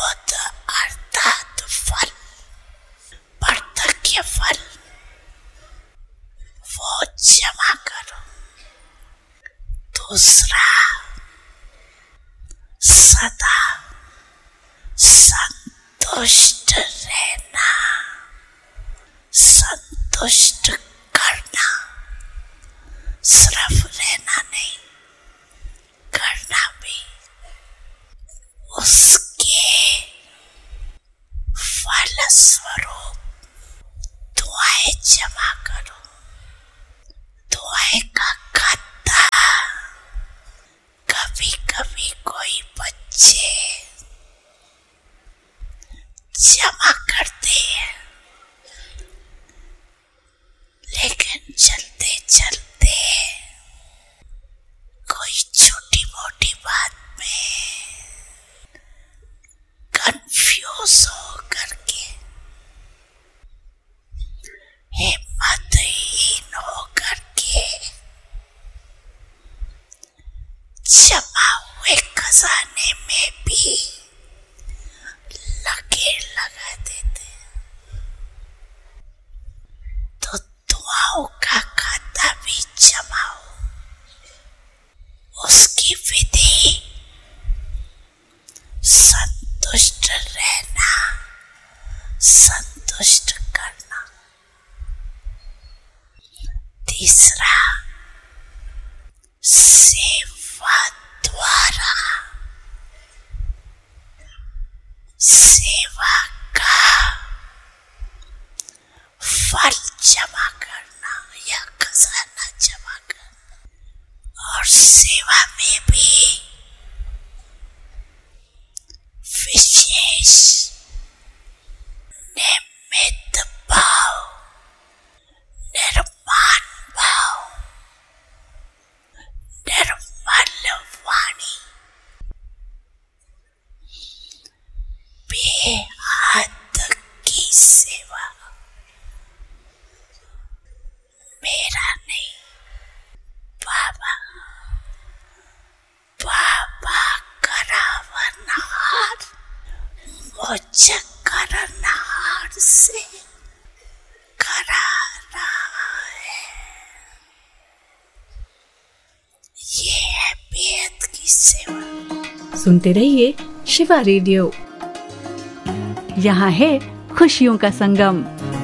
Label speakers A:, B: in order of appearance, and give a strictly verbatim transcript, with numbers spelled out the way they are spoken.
A: बुध अर्थात फल, वार्धक्य फल, वो जमा करो। दूसरा, सदा संतुष्ट रहना, संतुष्ट करना, सिर्फ रहना नहीं, करना भी। उसके फलस्वरूप दुआएं जमा करो। दुआएं का खाता कभी कभी कोई बच्चे जमा करते हैं, लेकिन चलते चलते कोई छोटी मोटी बात में कंफ्यूज हो करके, हिम्मतहीन हो करके जमा हुए खजाने में भी लकीर लगा देते। तो दुआओं का खाता भी जमाओ। उसकी विधि संतुष्ट रहना, संतुष्ट करना। तीसरा, सेवा द्वारा सेवा का फल जमा करना या खजाना जमा करना। और सेवा में भी विशेष निमित्त भाव, निर्माण भाव, निर्मल वाणी, बेहद की सेवा। मेरा नहीं, बाबा बाबा करावनहार, मुझ करनहार से करा रहा है। ये है बेहद की सेवा।
B: सुनते रहिए शिवा रेडियो। यहाँ है खुशियों का संगम।